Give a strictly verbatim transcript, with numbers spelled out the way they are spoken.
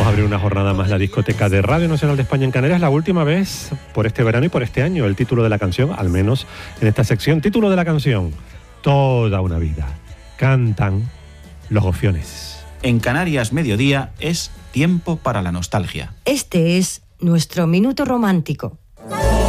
Vamos a abrir una jornada más la discoteca de Radio Nacional de España en Canarias, la última vez por este verano y por este año. El título de la canción, al menos en esta sección, título de la canción, Toda una vida. Cantan los Gofiones. En Canarias Mediodía es tiempo para la nostalgia. Este es nuestro minuto romántico.